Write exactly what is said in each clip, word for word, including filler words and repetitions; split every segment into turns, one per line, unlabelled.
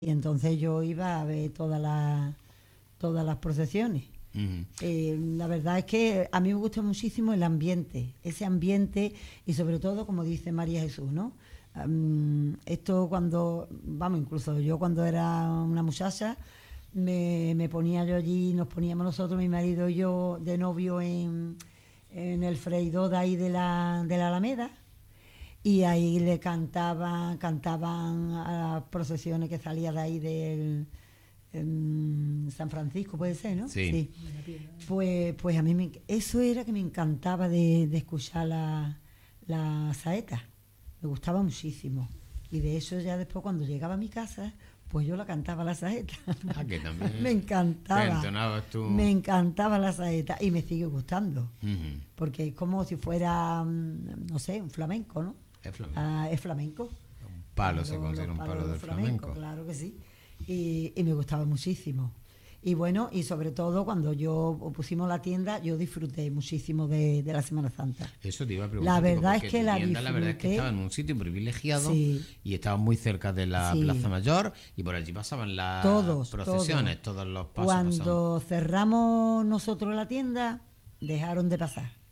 Y entonces yo iba a ver todas las todas las procesiones. Uh-huh. Eh, la verdad es que a mí me gusta muchísimo el ambiente, ese ambiente y sobre todo, como dice María Jesús, ¿no? Um, esto cuando, vamos, incluso yo cuando era una muchacha, me, me ponía yo allí, nos poníamos nosotros, mi marido y yo, de novio en, en el freidor de ahí de la, de la Alameda. Y ahí le cantaban, cantaban a las procesiones que salía de ahí del um, San Francisco, puede ser, ¿no?
Sí.
sí. Pues, pues a mí me, eso era que me encantaba de, de escuchar la, la saeta. Me gustaba muchísimo. Y de eso ya después cuando llegaba a mi casa, pues yo la cantaba la saeta.
Ah, que también.
me encantaba.
Te entonabas tú.
Me encantaba la saeta y me sigue gustando.
Uh-huh.
Porque es como si fuera, no sé, un flamenco, ¿no?
Es flamenco.
Ah, es flamenco.
Un palo, se considera un palo del flamenco. flamenco.
Claro que sí. Y, y me gustaba muchísimo. Y bueno, y sobre todo cuando yo pusimos la tienda, yo disfruté muchísimo de, de la Semana Santa.
Eso te iba a preguntar.
La verdad es que la
tienda,
disfruté.
La verdad es que estaba en un sitio privilegiado,
sí,
y estaba muy cerca de la
sí.
Plaza Mayor, y por allí pasaban las
todos,
procesiones,
todos,
todos los pasos.
Cuando
pasaban.
cerramos nosotros la tienda, dejaron de pasar.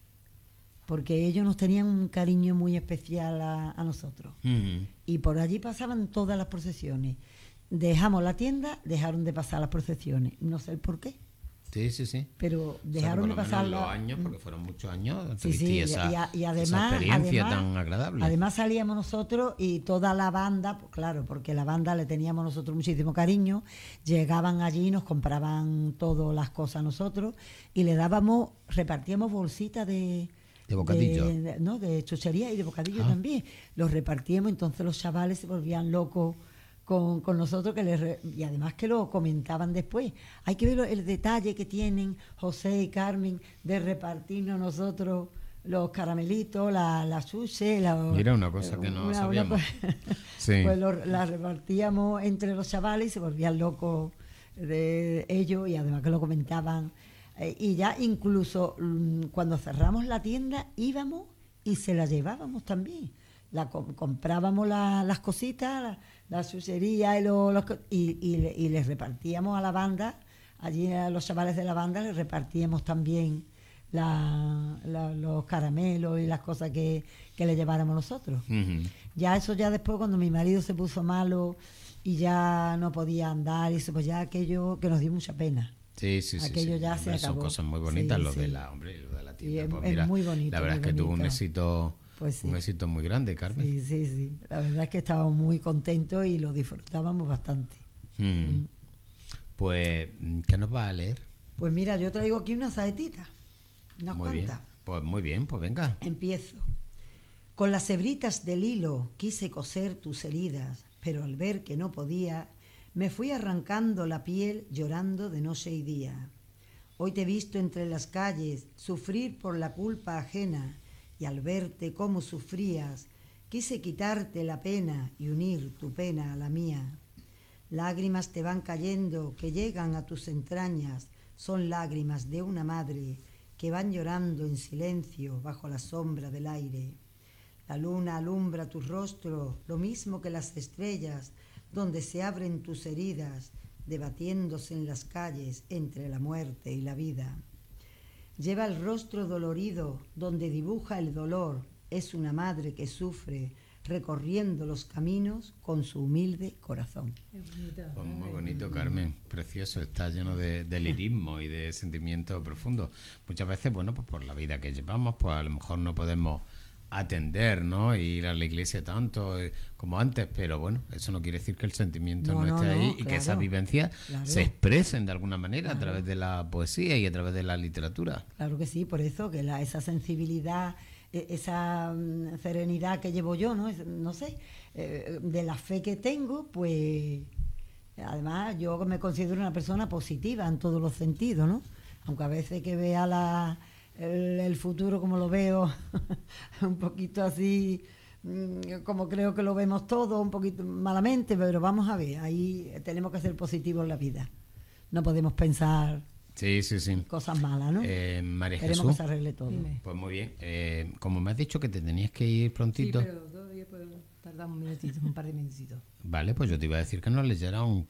Porque ellos nos tenían un cariño muy especial a, a nosotros.
Uh-huh.
Y por allí pasaban todas las procesiones. Dejamos la tienda, dejaron de pasar las procesiones. No sé el por qué.
Sí, sí, sí.
Pero dejaron
o sea,
de pasar
los
la...
años, porque fueron muchos años.
Sí, sí,
esa,
y, a, y además,
esa experiencia
además,
tan agradable.
Además salíamos nosotros y toda la banda, pues claro, porque la banda le teníamos nosotros muchísimo cariño, llegaban allí, nos compraban todas las cosas a nosotros y le dábamos, repartíamos bolsitas de...
De bocadillo.
De, de, no, de chuchería y de bocadillo
ah.
también. Los repartíamos, entonces los chavales se volvían locos con, con nosotros, que les re, y además que lo comentaban después. Hay que ver lo, el detalle que tienen José y Carmen de repartirnos nosotros los caramelitos, la, la chuche. La,
Mira, una cosa que no una, sabíamos. Una, sí.
Pues lo, la repartíamos entre los chavales y se volvían locos de ellos, y además que lo comentaban. Y ya incluso cuando cerramos la tienda íbamos y se la llevábamos también. La comprábamos la, las cositas, la, la chuchería y, lo, los, y, y, y les repartíamos a la banda, allí a los chavales de la banda les repartíamos también la, la, los caramelos y las cosas que, que le lleváramos nosotros.
Uh-huh.
Ya eso ya después, cuando mi marido se puso malo y ya no podía andar, y eso, pues ya aquello que nos dio mucha pena.
Sí, sí, sí.
Aquello
sí.
ya
Hombre,
se acabó.
Son cosas muy bonitas,
sí,
lo
sí.
de la, hombre, lo de la tienda.
Es,
pues
es
mira,
muy bonito.
La verdad
muy
es que
bonito.
tuvo un éxito,
pues sí.
un éxito muy grande, Carmen.
Sí, sí, sí. La verdad es que estábamos muy contentos y lo disfrutábamos bastante.
Mm. Mm. Pues, ¿qué nos va a leer?
Pues mira, yo traigo aquí una saetita. Unas
muy
cuantas.
bien. Pues muy bien, pues venga.
Empiezo. Con las hebritas del hilo quise coser tus heridas, pero al ver que no podía, me fui arrancando la piel llorando de noche y día. Hoy te he visto entre las calles sufrir por la culpa ajena, y al verte cómo sufrías, quise quitarte la pena y unir tu pena a la mía. Lágrimas te van cayendo que llegan a tus entrañas, son lágrimas de una madre que van llorando en silencio bajo la sombra del aire. La luna alumbra tu rostro, lo mismo que las estrellas, donde se abren tus heridas, debatiéndose en las calles entre la muerte y la vida. Lleva el rostro dolorido, donde dibuja el dolor, es una madre que sufre, recorriendo los caminos con su humilde corazón.
Pues muy bonito, Carmen, precioso, está lleno de, de lirismo y de sentimientos profundos. Muchas veces, bueno, pues por la vida que llevamos, pues a lo mejor no podemos atender, ¿no? Ir a la iglesia tanto eh, como antes, pero bueno, eso no quiere decir que el sentimiento no, no esté no, ahí no, y claro, que esas vivencias claro. se expresen de alguna manera claro. a través de la poesía y a través de la literatura.
Claro que sí, por eso que la, esa sensibilidad, esa um, serenidad que llevo yo, no, no sé, eh, de la fe que tengo, pues además yo me considero una persona positiva en todos los sentidos, ¿no? Aunque a veces que vea la El, el futuro como lo veo un poquito así como creo que lo vemos todo un poquito malamente, pero vamos a ver, ahí tenemos que ser positivos en la vida, no podemos pensar
sí, sí, sí.
cosas malas, ¿no?
Eh, María
Queremos
Jesús,
que se arregle todo.
Dime. Pues muy bien, eh, como me has dicho que te tenías que ir prontito.
Sí, pero todavía puedo tardar. dame un minutito, un par de minutitos.
Vale, pues yo te iba a decir que nos leyera un